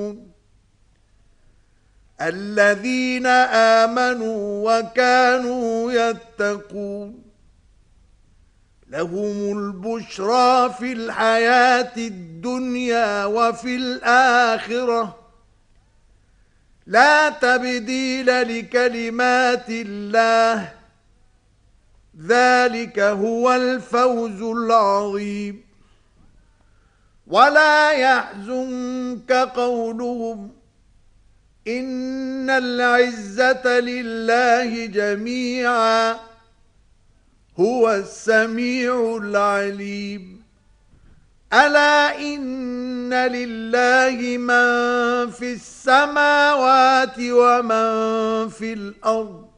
الذين آمنوا وكانوا يتقون لهم البشرى في الحياة الدنيا وفي الآخرة لا تبديل لكلمات الله ذلك هو الفوز العظيم ولا يحزنك قولهم إن العزة لله جميعا هو السميع العليم ألا إن لله من في السماوات ومن في الأرض